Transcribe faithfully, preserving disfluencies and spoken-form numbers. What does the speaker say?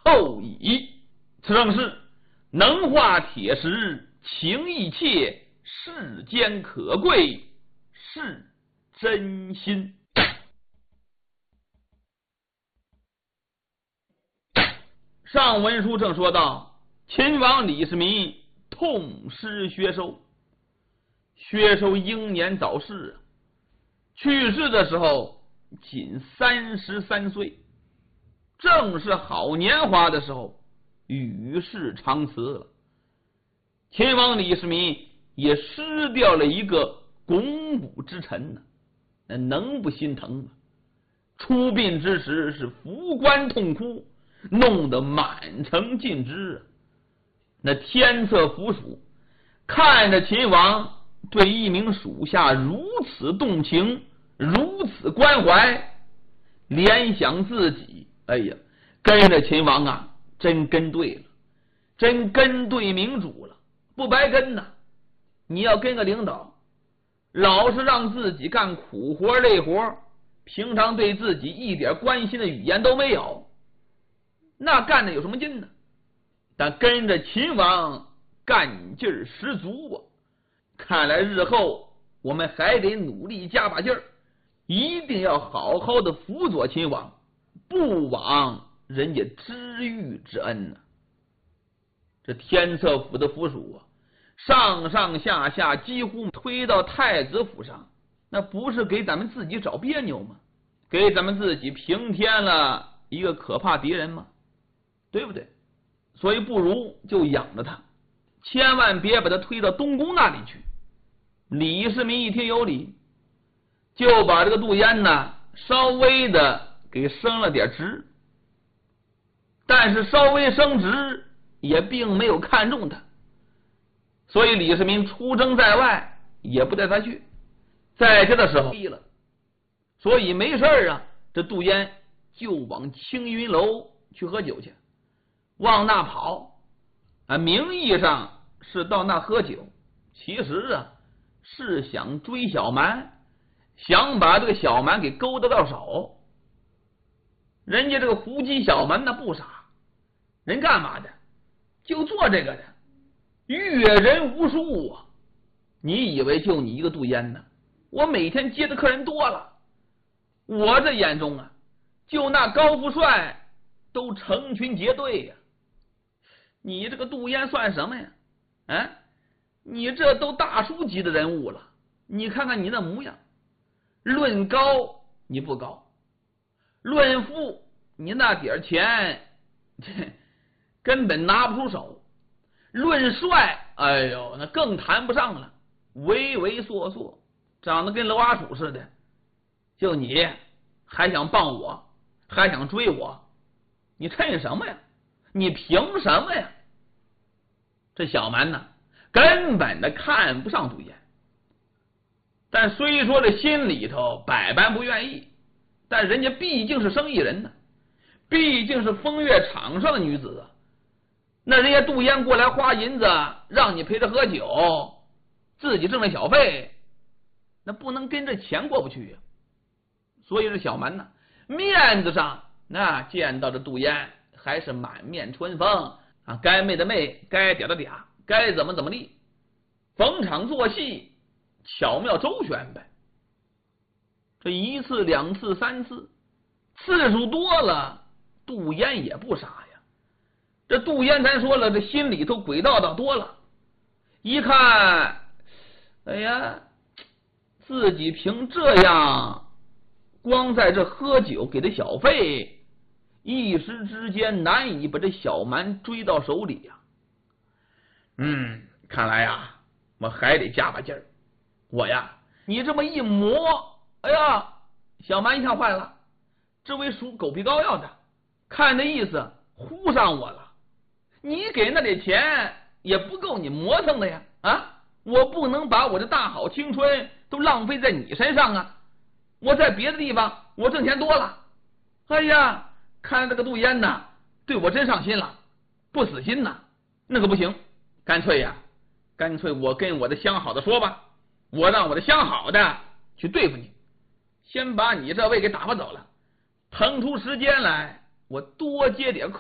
后矣。此正是能化铁石，情意切，世间可贵，是真心。上文书正说到，秦王李世民痛失薛收，薛收英年早逝，去世的时候仅三十三岁，正是好年华的时候，与世长辞了。秦王李世民也失掉了一个肱骨之臣呢，那能不心疼吗？出殡之时是扶棺痛哭，弄得满城尽知。那天策府属看着秦王对一名属下如此动情，如此关怀，联想自己，哎呀，跟着秦王啊，真跟对了，真跟对明主了，不白跟呐。你要跟个领导，老是让自己干苦活累活，平常对自己一点关心的语言都没有，那干的有什么劲呢？但跟着秦王干劲儿十足啊！看来日后我们还得努力加把劲儿，一定要好好的辅佐秦王，不枉人家知遇之恩呢、啊。这天策府的府属啊，上上下下几乎推到太子府上，那不是给咱们自己找别扭吗？给咱们自己平添了一个可怕敌人吗？对不对？所以不如就养着他，千万别把他推到东宫那里去。李世民一听有理，就把这个杜淹呢稍微的给升了点职，但是稍微升职也并没有看中他，所以李世民出征在外也不带他去，在这的时候了，所以没事啊，这杜淹就往青云楼去喝酒去，往那跑啊，名义上是到那喝酒，其实啊是想追小蛮，想把这个小蛮给勾得到手。人家这个胡姬小蛮那不傻，人干嘛的？就做这个的，阅人无数啊！你以为就你一个杜淹呢？我每天接的客人多了，我这眼中啊，就那高富帅都成群结队呀、啊！你这个杜淹算什么呀？啊，你这都大叔级的人物了，你看看你那模样，论高你不高，论富你那点钱根本拿不出手，论帅，哎呦，那更谈不上了，畏畏缩缩，长得跟老阿鼠似的。就你还想傍我，还想追我，你趁什么呀？你凭什么呀？这小蛮呢，根本的看不上杜淹，但虽说这心里头百般不愿意，但人家毕竟是生意人呢，毕竟是风月场上的女子啊。那人家杜淹过来花银子让你陪着喝酒，自己挣了小费，那不能跟着钱过不去呀、啊。所以这小蛮呢，面子上那见到这杜淹还是满面春风啊，该媚的媚，该嗲的嗲，该怎么怎么地，逢场作戏，巧妙周旋呗。这一次两次三次，次数多了，杜淹也不傻呀。这杜淹咱说了，这心里头鬼道道多了，一看，哎呀，自己凭这样光在这喝酒给他小费，一时之间难以把这小蛮追到手里呀、啊。嗯，看来呀，我还得加把劲儿。我呀，你这么一磨，哎呀，小蛮一下坏了，这位属狗皮膏药的，看那意思糊上我了。你给那点钱也不够你磨蹭的呀！啊，我不能把我的大好青春都浪费在你身上啊！我在别的地方我挣钱多了。哎呀，看这个杜淹呐，对我真上心了，不死心呐，那个不行，干脆呀，干脆我跟我的相好的说吧，我让我的相好的去对付你，先把你这位给打发走了，腾出时间来，我多接点